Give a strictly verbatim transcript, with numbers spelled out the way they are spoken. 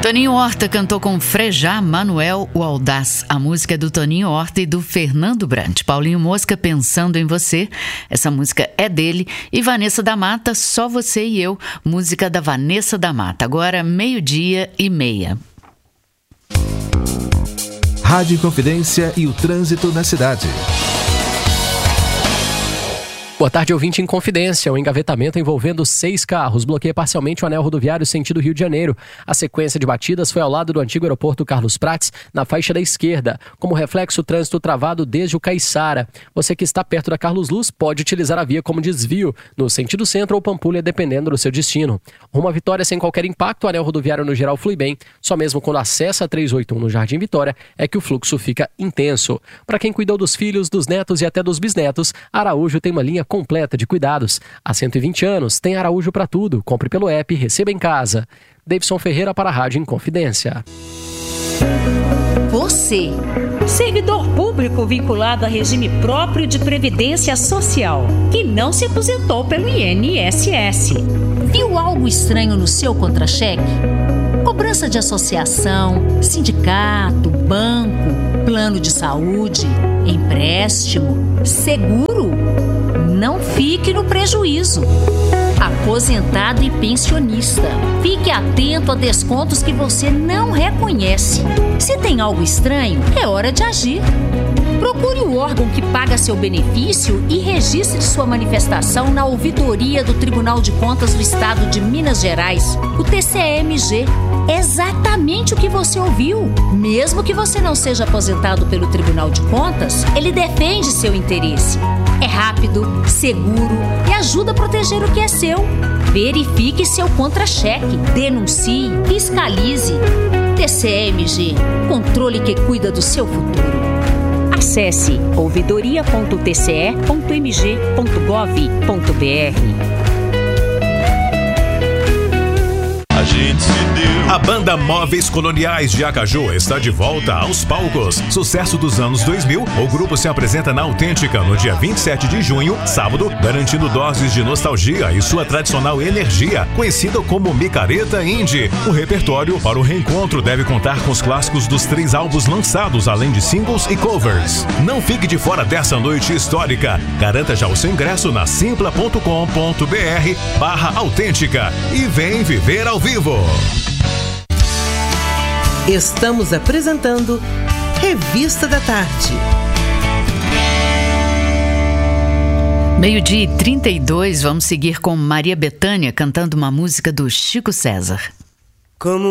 Toninho Horta cantou com Frejá, Manuel, o Audaz. A música é do Toninho Horta e do Fernando Brant. Paulinho Mosca, Pensando em Você. Essa música é dele. E Vanessa da Mata, Só Você e Eu. Música da Vanessa da Mata. Agora, meio-dia e meia. Rádio Inconfidência e o trânsito na cidade. Boa tarde, ouvinte Inconfidência. O engavetamento envolvendo seis carros bloqueia parcialmente o anel rodoviário sentido Rio de Janeiro. A sequência de batidas foi ao lado do antigo aeroporto Carlos Prates, na faixa da esquerda. Como reflexo, o trânsito travado desde o Caiçara. Você que está perto da Carlos Luz pode utilizar a via como desvio, no sentido centro ou Pampulha, dependendo do seu destino. Rumo à Vitória sem qualquer impacto, o anel rodoviário no geral flui bem. Só mesmo quando acessa a trezentos e oitenta e um no Jardim Vitória é que o fluxo fica intenso. Para quem cuidou dos filhos, dos netos e até dos bisnetos, Araújo tem uma linha completa de cuidados. Há cento e vinte anos, tem Araújo para tudo. Compre pelo app e receba em casa. Davidson Ferreira para a Rádio Inconfidência. Você, servidor público vinculado a regime próprio de previdência social, que não se aposentou pelo I N S S. Viu algo estranho no seu contra-cheque? Cobrança de associação, sindicato, banco, plano de saúde, empréstimo, seguro? Não fique no prejuízo. Aposentado e pensionista, fique atento a descontos que você não reconhece. Se tem algo estranho, é hora de agir. Procure o órgão que paga seu benefício e registre sua manifestação na ouvidoria do Tribunal de Contas do Estado de Minas Gerais, o T C E M G. Exatamente o que você ouviu. Mesmo que você não seja aposentado pelo Tribunal de Contas, ele defende seu interesse. É rápido, seguro e ajuda a proteger o que é seu. Verifique seu contra-cheque, denuncie, fiscalize. T C E M G, controle que cuida do seu futuro. Acesse ouvidoria ponto t c e ponto m g ponto gov ponto b r. A gente se deu. A banda Móveis Coloniais de Acaju está de volta aos palcos. Sucesso dos anos dois mil, o grupo se apresenta na Autêntica no dia vinte e sete de junho, sábado, garantindo doses de nostalgia e sua tradicional energia, conhecida como micareta indie. O repertório para o reencontro deve contar com os clássicos dos três álbuns lançados, além de singles e covers. Não fique de fora dessa noite histórica. Garanta já o seu ingresso na simpla ponto com ponto b r barra autêntica e vem viver ao vivo. Estamos apresentando Revista da Tarde. Meio-dia e trinta e dois, vamos seguir com Maria Bethânia cantando uma música do Chico César. Como